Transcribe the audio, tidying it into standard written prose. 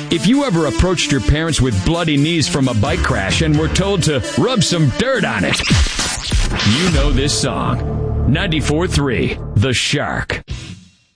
If you ever approached your parents with bloody knees from a bike crash and were told to rub some dirt on it, you know this song. 94.3, The Shark.